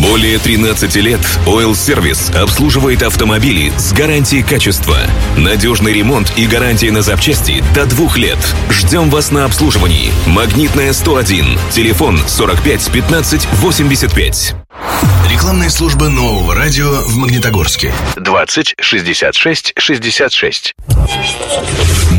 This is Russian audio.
Более 13 лет Oil Service обслуживает автомобили с гарантией качества. Надежный ремонт и гарантия на запчасти до 2 лет. Ждем вас на обслуживании. Магнитная 101. Телефон 45 15 85. Рекламная служба нового радио в Магнитогорске. 20 66 66.